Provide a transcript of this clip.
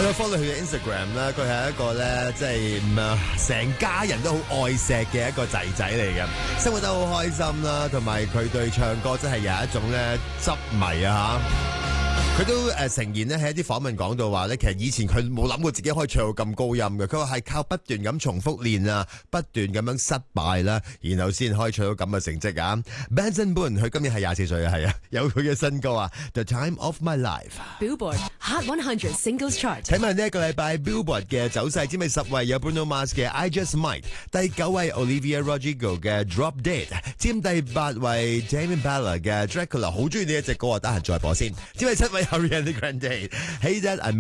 我有 follow 佢嘅 Instagram 啦，佢係一個咧，即係成家人都好愛錫嘅一個仔仔嚟嘅，生活得好開心啦，同埋佢對唱歌真係有一種咧執迷啊嚇。佢都承認咧喺一啲訪問講到話咧，其實以前佢冇諗過自己可以唱到咁高音嘅。佢話係靠不斷咁重複練啊，不斷咁樣失敗啦，然後先可以唱到咁嘅成績啊。Benson Boone 佢今年係24歲啊，係啊，有佢嘅新歌啊，The Time of My Life。Billboard Hot 100 Singles Chart。 睇埋呢一個禮拜 Billboard 嘅走勢，知咪10位有 Bruno Mars 嘅 I Just Might， 第9位 Olivia Rodrigo 嘅 Drop Dead， 佔第8位 Tame Impala 嘅 Dracula， 好中意呢一隻歌啊，得閒再播先。佔第7位 Ariana Grande，Hey That I